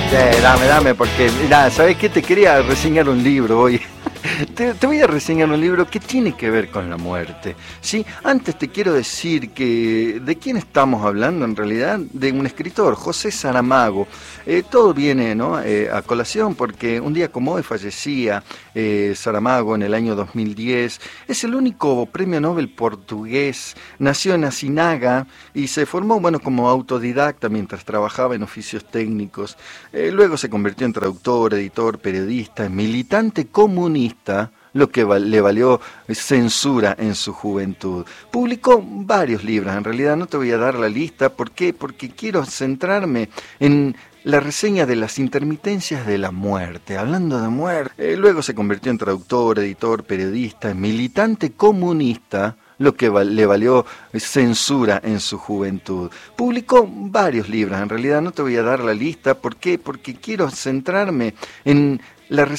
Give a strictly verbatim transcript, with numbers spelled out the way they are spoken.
Eh, dame, dame, porque, nada, ¿sabes qué? Te quería reseñar un libro hoy. Te, te voy a reseñar un libro que tiene que ver con la muerte, ¿sí? Antes te quiero decir que de quién estamos hablando en realidad, de un escritor, José Saramago. Eh, todo viene, ¿no? eh, a colación porque un día como hoy fallecía eh, Saramago en el año dos mil diez. Es el único premio Nobel portugués, nació en Asinaga y se formó, bueno, como autodidacta mientras trabajaba en oficios técnicos. Eh, luego se convirtió en traductor, editor, periodista, militante comunista, lo que val- le valió censura en su juventud. Publicó varios libros, en realidad no te voy a dar la lista. ¿Por qué? Porque quiero centrarme en la reseña de las intermitencias de la muerte. Hablando de muerte, eh, luego se convirtió en traductor, editor, periodista, militante comunista, lo que val- le valió censura en su juventud. Publicó varios libros, en realidad no te voy a dar la lista. ¿Por qué? Porque quiero centrarme en la